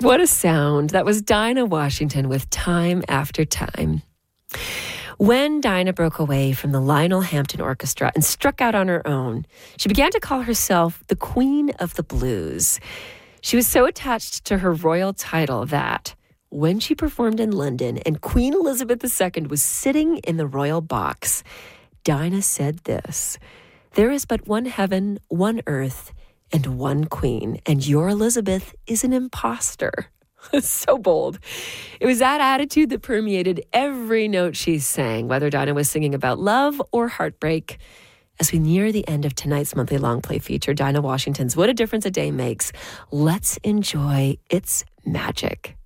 What a sound. That was Dinah Washington with Time After Time. When Dinah broke away from the Lionel Hampton Orchestra and struck out on her own, she began to call herself the Queen of the Blues. She was so attached to her royal title that when she performed in London and Queen Elizabeth II was sitting in the royal box, Dinah said this: "There is but one heaven, one earth, and one queen, and your Elizabeth is an imposter." So bold. It was that attitude that permeated every note she sang, whether Dinah was singing about love or heartbreak. As we near the end of tonight's monthly long play feature, Dinah Washington's What a Difference a Day Makes, let's enjoy its magic.